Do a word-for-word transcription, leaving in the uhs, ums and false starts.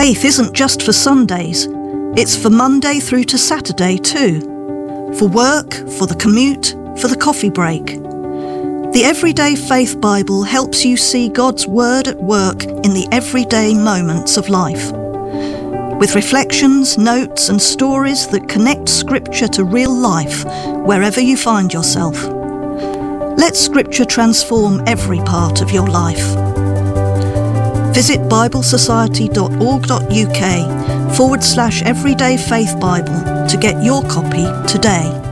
Faith isn't just for Sundays, it's for Monday through to Saturday too. For work, for the commute, for the coffee break. The Everyday Faith Bible helps you see God's Word at work in the everyday moments of life. With reflections, notes and stories that connect Scripture to real life wherever you find yourself. Let Scripture transform every part of your life. Visit biblesociety.org.uk forward slash Everyday Faith Bible to get your copy today.